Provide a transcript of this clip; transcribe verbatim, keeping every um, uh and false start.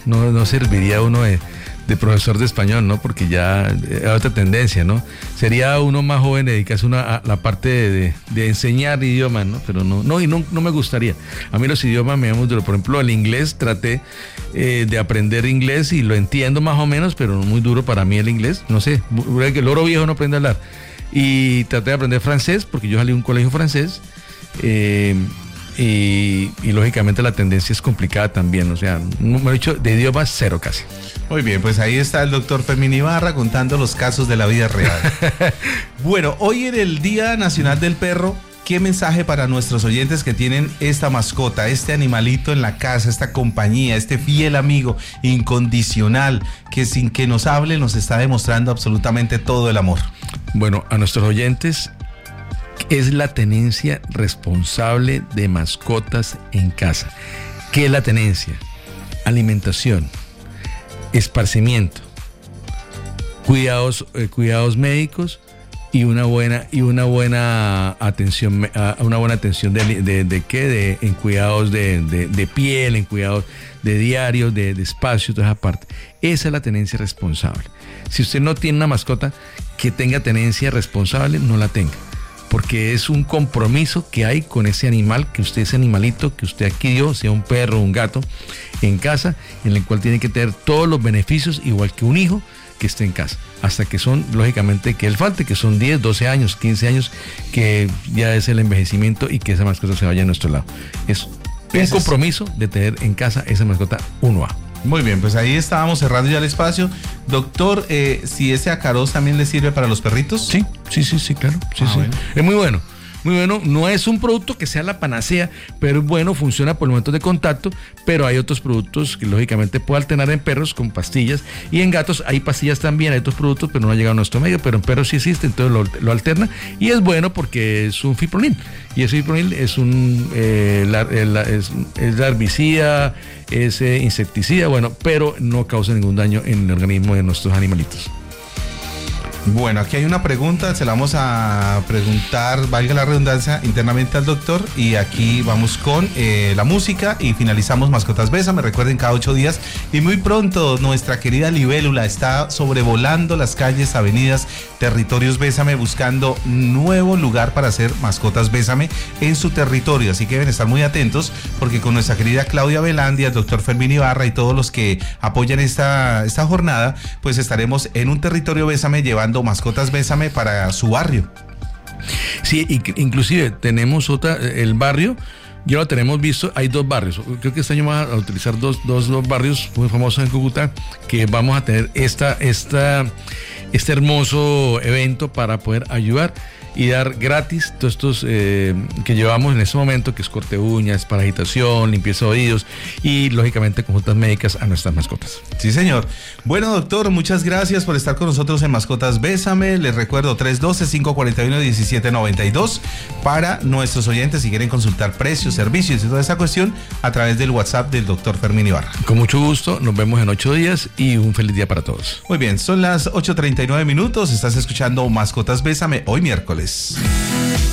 no, no serviría uno de, de profesor de español, ¿no? Porque ya hay otra tendencia, ¿no? Sería uno más joven dedicarse una, a la parte de, de, de enseñar idiomas, ¿no? Pero no, no, y no, no me gustaría. A mí los idiomas me llaman duro. Por ejemplo, el inglés, traté eh, de aprender inglés y lo entiendo más o menos, pero muy duro para mí el inglés. No sé, el loro viejo no aprende a hablar. Y traté de aprender francés, porque yo salí de un colegio francés. Eh, Y, y lógicamente la tendencia es complicada también, o sea, me he dicho, de idiomas cero casi. Muy bien, pues ahí está el doctor Fermín Ibarra contando los casos de la vida real. Bueno, hoy en el Día Nacional del Perro, ¿qué mensaje para nuestros oyentes que tienen esta mascota, este animalito en la casa, esta compañía, este fiel amigo incondicional que sin que nos hable nos está demostrando absolutamente todo el amor? Bueno, a nuestros oyentes, es la tenencia responsable de mascotas en casa. ¿Qué es la tenencia? Alimentación, esparcimiento, cuidados, eh, cuidados médicos y una buena y una buena atención, una buena atención de, de, de qué, de, en cuidados de, de, de piel, en cuidados de diario, de, de espacio, toda esa parte. Esa es la tenencia responsable. Si usted no tiene una mascota que tenga tenencia responsable, no la tenga, porque es un compromiso que hay con ese animal, que usted, ese animalito que usted adquirió, sea un perro o un gato, en casa, en el cual tiene que tener todos los beneficios, igual que un hijo que esté en casa, hasta que son, lógicamente, que él falte, que son diez, doce años, quince años, que ya es el envejecimiento y que esa mascota se vaya a nuestro lado. Es un compromiso de tener en casa esa mascota uno A. Muy bien, pues ahí estábamos cerrando ya el espacio. Doctor, eh, si ese acaroz también le sirve para los perritos. Sí, sí, sí, sí, claro. Sí, ah, sí. Bueno. Es muy bueno. Muy bueno, no es un producto que sea la panacea, pero es bueno, funciona por momentos de contacto, pero hay otros productos que lógicamente puede alternar en perros con pastillas, y en gatos hay pastillas también, hay otros productos, pero no ha llegado a nuestro medio, pero en perros sí existe, entonces lo, lo alterna, y es bueno porque es un fipronil, y ese fipronil es un eh, la, la, es, es herbicida, es eh, insecticida, bueno, pero no causa ningún daño en el organismo de nuestros animalitos. Bueno, aquí hay una pregunta, se la vamos a preguntar, valga la redundancia, internamente al doctor, y aquí vamos con eh, la música y finalizamos Mascotas Bésame. Recuerden, cada ocho días, y muy pronto nuestra querida Libélula está sobrevolando las calles, avenidas, territorios Bésame, buscando nuevo lugar para hacer Mascotas Bésame en su territorio, así que deben estar muy atentos, porque con nuestra querida Claudia Velandia, el doctor Fermín Ibarra y todos los que apoyan esta, esta jornada, pues estaremos en un territorio Bésame llevando Mascotas Bésame para su barrio. Sí, inclusive tenemos otra, el barrio, ya lo tenemos visto, hay dos barrios, creo que este año vamos a utilizar dos, dos, dos barrios muy famosos en Cúcuta, que vamos a tener esta, esta, este hermoso evento para poder ayudar y dar gratis todos estos eh, que llevamos en este momento, que es corte de uñas, parasitación, limpieza de oídos y lógicamente consultas médicas a nuestras mascotas. Sí, señor. Bueno, doctor, muchas gracias por estar con nosotros en Mascotas Bésame. Les recuerdo tres uno dos, cinco cuatro uno, uno siete nueve dos para nuestros oyentes si quieren consultar precios, servicios y toda esa cuestión a través del WhatsApp del doctor Fermín Ibarra. Con mucho gusto, nos vemos en ocho días y un feliz día para todos. Muy bien, son las ocho treinta y nueve minutos, estás escuchando Mascotas Bésame hoy miércoles.